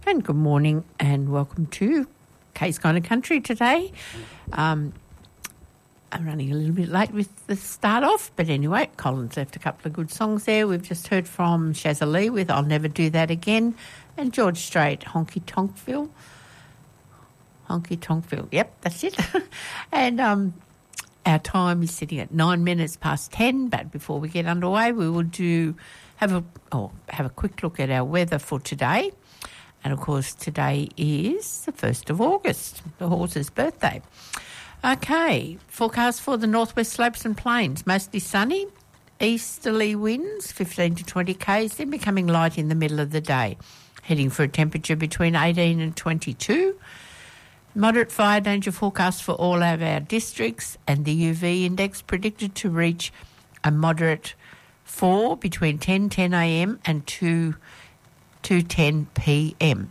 And good morning and welcome to Kay's Kind of Country today. I'm running a little bit late with the start off, but anyway, Colin's left a couple of good songs there. We've just heard from Shazza Lee with I'll Never Do That Again and George Strait, Honky Tonkville. Honky Tonkville, yep, that's it. And our time is sitting at 9 minutes past 10, but before we get underway, we will have a quick look at our weather for today. And, of course, today is the 1st of August, the horse's birthday. Okay, forecast for the northwest slopes and plains, mostly sunny, easterly winds, 15 to 20 k's, then becoming light in the middle of the day, heading for a temperature between 18 and 22. Moderate fire danger forecast for all of our districts, and the UV index predicted to reach a moderate 4 between 10 a.m. and 2:10 p.m.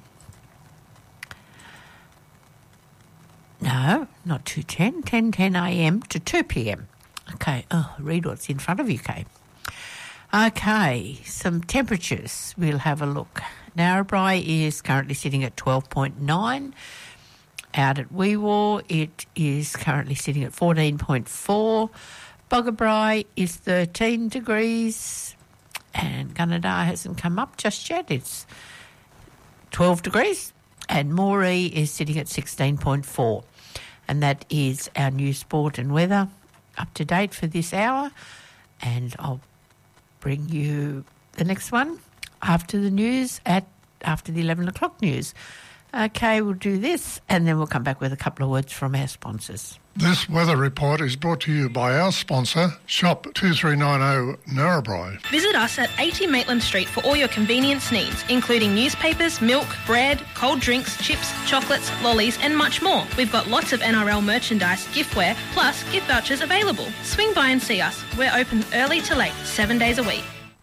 No, not 2:10, 10 a.m. to 2 p.m. Okay, read what's in front of you, Kay. Okay, some temperatures. We'll have a look. Narrabri is currently sitting at 12.9. Out at Weewaw, it is currently sitting at 14.4. Boggabri is 13 degrees. And Gunnedah hasn't come up just yet. It's 12 degrees. And Moree is sitting at 16.4. And that is our new sport and weather up to date for this hour. And I'll bring you the next one after the news, after the 11 o'clock news. Okay, we'll do this and then we'll come back with a couple of words from our sponsors. This weather report is brought to you by our sponsor, Shop 2390 Narrabri. Visit us at 80 Maitland Street for all your convenience needs, including newspapers, milk, bread, cold drinks, chips, chocolates, lollies and much more. We've got lots of NRL merchandise, giftware, plus gift vouchers available. Swing by and see us. We're open early to late, 7 days a week.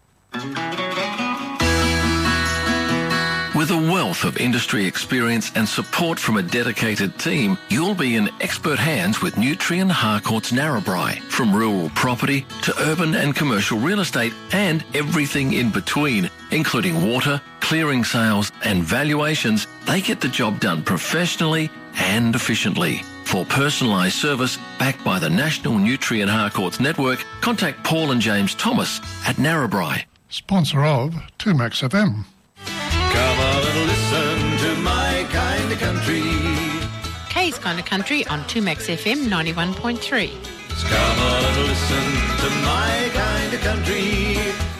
With a wealth of industry experience and support from a dedicated team, you'll be in expert hands with Nutrien Harcourts Narrabri. From rural property to urban and commercial real estate and everything in between, including water, clearing sales and valuations, they get the job done professionally and efficiently. For personalised service backed by the National Nutrien Harcourts Network, contact Paul and James Thomas at Narrabri. Sponsor of 2Max FM. Come on and listen to my kind of country. Kay's Kind of Country on 2Max FM 91.3. Come on and listen to my kind of country.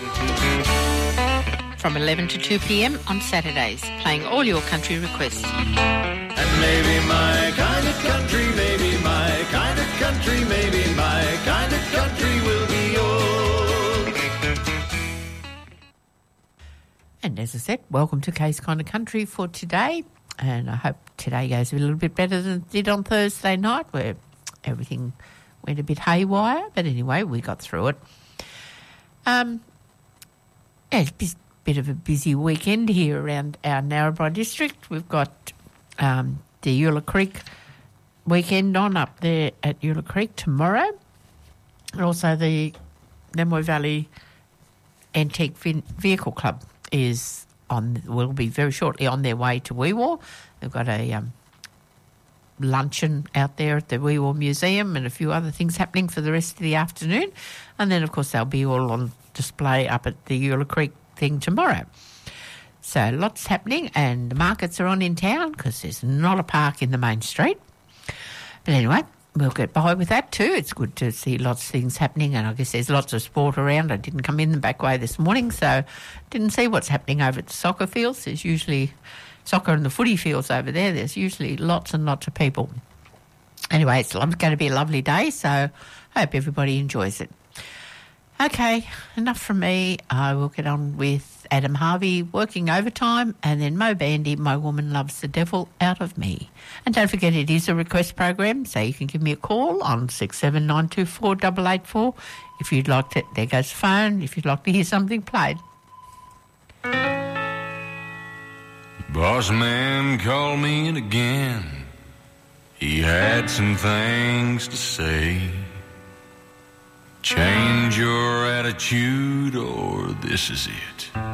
From 11 to 2 p.m. on Saturdays, playing all your country requests. And maybe my kind of country, maybe my kind of country, maybe my kind of country will be yours. And as I said, welcome to Kay's Kind of Country for today. And I hope today goes a little bit better than it did on Thursday night, where everything went a bit haywire. But anyway, we got through it. It's a bit of a busy weekend here around our Narrabri district. We've got the Eula Creek weekend on up there at Eula Creek tomorrow. And also the Lemoy Valley Antique Vehicle Club will be very shortly on their way to Weewaw. They've got a luncheon out there at the Weewaw Museum and a few other things happening for the rest of the afternoon. And then, of course, they'll be all on display up at the Eula Creek thing tomorrow. So lots happening, and the markets are on in town because there's not a park in the main street. But anyway, we'll get by with that too. It's good to see lots of things happening, and I guess there's lots of sport around. I didn't come in the back way this morning, so didn't see what's happening over at the soccer fields. There's usually soccer and the footy fields over there. There's usually lots and lots of people. Anyway, it's going to be a lovely day, so I hope everybody enjoys it. Okay, enough from me. I will get on with Adam Harvey working overtime, and then Mo Bandy, My Woman Loves the Devil Out of Me. And don't forget, it is a request program, so you can give me a call on 67924 884 if you'd like to. There goes the phone, if you'd like to hear something played. Boss man called me in again. He had some things to say. Change your attitude or this is it.